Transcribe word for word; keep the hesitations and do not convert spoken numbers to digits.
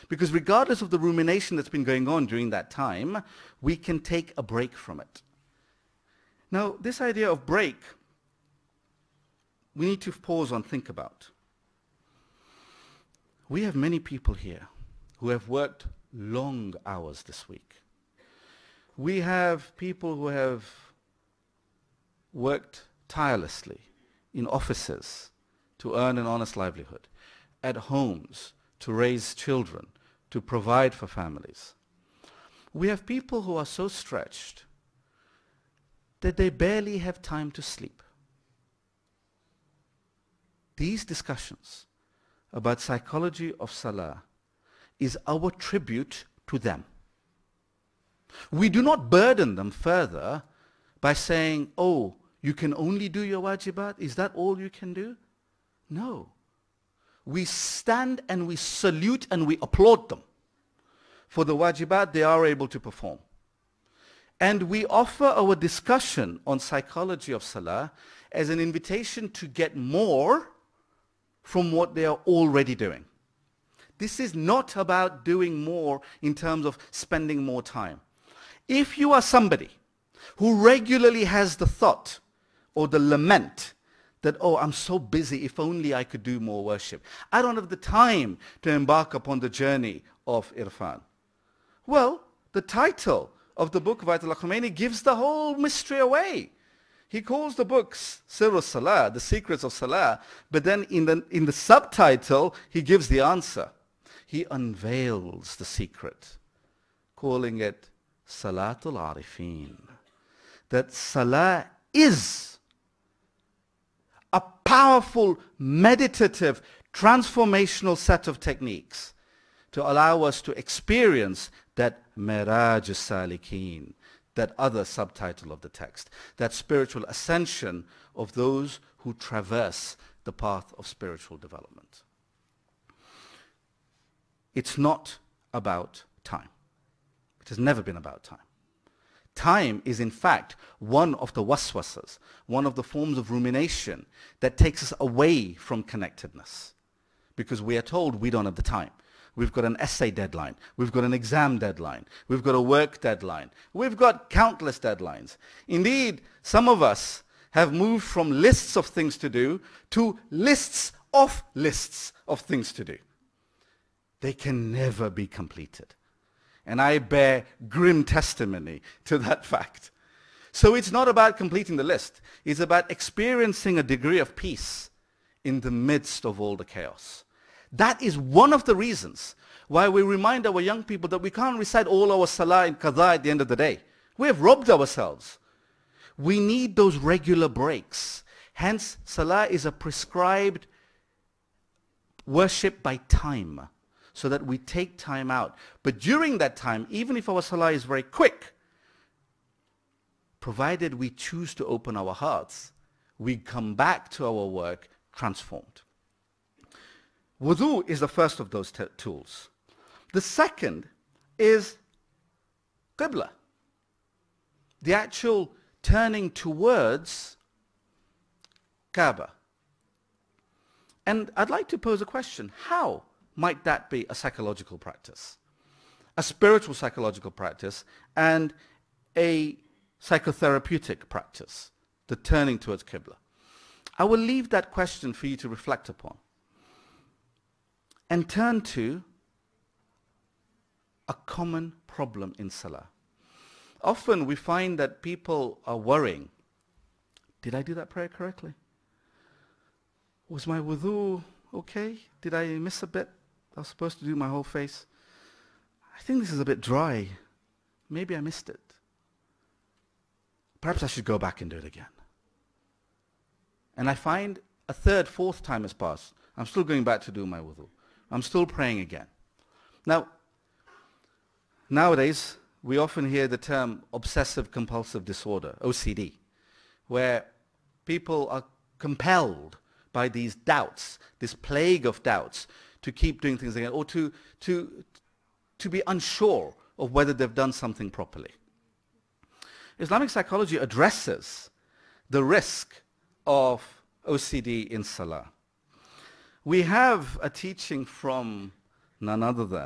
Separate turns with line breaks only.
Because regardless of the rumination that's been going on during that time, we can take a break from it. Now, this idea of break, we need to pause and think about. We have many people here who have worked long hours this week. We have people who have worked tirelessly in offices to earn an honest livelihood, at homes to raise children, to provide for families. We have people who are so stretched that they barely have time to sleep. These discussions about psychology of salah is our tribute to them. We do not burden them further by saying, oh, you can only do your wajibat? Is that all you can do? No. We stand and we salute and we applaud them for the wajibat they are able to perform. And we offer our discussion on psychology of salah as an invitation to get more from what they are already doing. This is not about doing more in terms of spending more time. If you are somebody who regularly has the thought or the lament that, oh, I'm so busy, if only I could do more worship. I don't have the time to embark upon the journey of Irfan. Well, the title of the book of Ayatollah Khomeini gives the whole mystery away. He calls the book Sirr Salah, the secrets of Salah, but then in the, in the subtitle, he gives the answer. He unveils the secret, calling it Salatul Arifin. That Salah is a powerful, meditative, transformational set of techniques to allow us to experience that Miraj Salikin, that other subtitle of the text, that spiritual ascension of those who traverse the path of spiritual development. It's not about time. It has never been about time. Time is in fact one of the waswasas, one of the forms of rumination that takes us away from connectedness. Because we are told we don't have the time. We've got an essay deadline. We've got an exam deadline. We've got a work deadline. We've got countless deadlines. Indeed, some of us have moved from lists of things to do to lists of lists of things to do. They can never be completed. And I bear grim testimony to that fact. So it's not about completing the list. It's about experiencing a degree of peace in the midst of all the chaos. That is one of the reasons why we remind our young people that we can't recite all our salah and qadha at the end of the day. We have robbed ourselves. We need those regular breaks. Hence, salah is a prescribed worship by time, so that we take time out. But during that time, even if our salah is very quick, provided we choose to open our hearts, we come back to our work transformed. Wudu is the first of those tools. The second is Qibla, the actual turning towards Kaaba. And I'd like to pose a question. How might that be a psychological practice, a spiritual psychological practice, and a psychotherapeutic practice, the turning towards Qibla? I will leave that question for you to reflect upon and turn to a common problem in Salah. Often we find that people are worrying, did I do that prayer correctly? Was my wudu okay? Did I miss a bit? I was supposed to do my whole face. I think this is a bit dry. Maybe I missed it. Perhaps I should go back and do it again. And I find a third, fourth time has passed. I'm still going back to do my wudu. I'm still praying again. Now, nowadays, we often hear the term obsessive compulsive disorder, O C D, where people are compelled by these doubts, this plague of doubts, to keep doing things again, or to, to, to be unsure of whether they've done something properly. Islamic psychology addresses the risk of O C D in Salah. We have a teaching from none other than